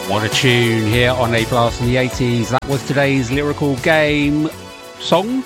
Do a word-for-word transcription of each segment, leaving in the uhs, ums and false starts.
What a tune here on A Blast from the eighties. That was today's lyrical game song.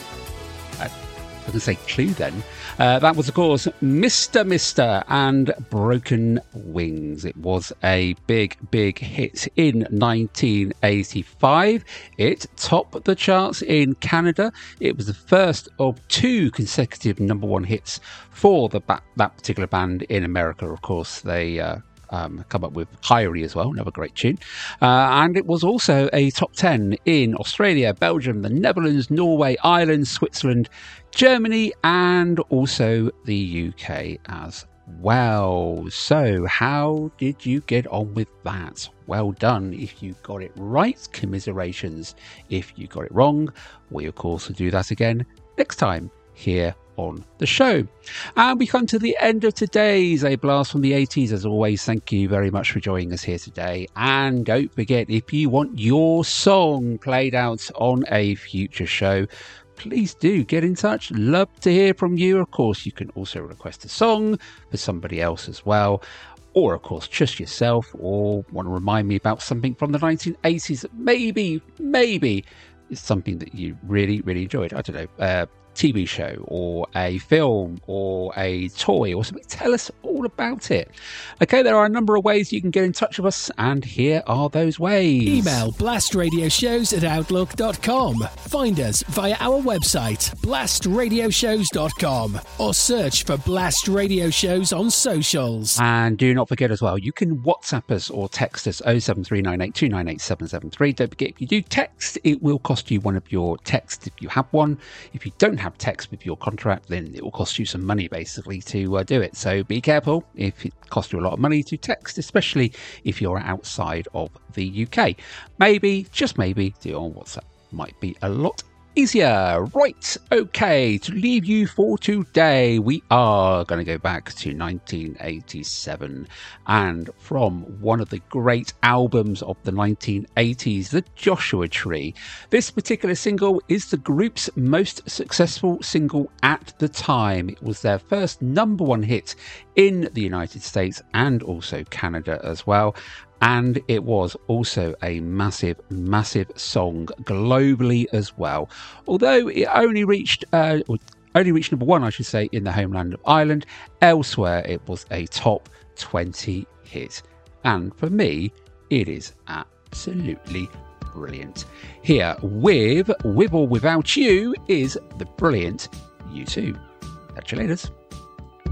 I was going to say clue then. Uh, that was, of course, Mister Mister and Broken Wings. It was a big, big hit in nineteen eighty-five. It topped the charts in Canada. It was the first of two consecutive number one hits for the ba- that particular band in America. Of course, they uh, um, come up with Hyrie as well, another great tune. Uh, and it was also a top ten in Australia, Belgium, the Netherlands, Norway, Ireland, Switzerland, Germany, and also the U K as well. So how did you get on with that? Well done. If you got it right, commiserations. If you got it wrong, we of course will do that again next time here on the show. And we come to the end of today's A Blast from the eighties. As always, thank you very much for joining us here today. And don't forget, if you want your song played out on a future show, please do get in touch. Love to hear from you. Of course, you can also request a song for somebody else as well, or of course just yourself, or want to remind me about something from the nineteen eighties that maybe maybe is something that you really really enjoyed. I don't know, uh T V show or a film or a toy or something. Tell us all about it. Okay, there are a number of ways you can get in touch with us, and here are those ways. Email blastradioshows at outlook dot com. Find us via our website blast radio shows dot com, or search for Blast Radio Shows on socials. And do not forget as well, you can WhatsApp us or text us oh seven three nine eight two nine eight seven seven three. Don't forget, if you do text, it will cost you one of your texts if you have one. If you don't have text with your contract, then it will cost you some money basically to uh, do it. So be careful if it costs you a lot of money to text, especially if you're outside of the U K. Maybe, just maybe, do it on WhatsApp. Might be a lot easier. Right, okay, to leave you for today, we are going to go back to nineteen eighty-seven, and from one of the great albums of the nineteen eighties, The Joshua Tree. This particular single is the group's most successful single at the time. It was their first number one hit in the United States and also Canada as well. And it was also a massive, massive song globally as well. Although it only reached, uh, only reached number one, I should say, in the homeland of Ireland. Elsewhere, it was a top twenty hit. And for me, it is absolutely brilliant. Here, with With or Without You, is the brilliant U two. Catch you later.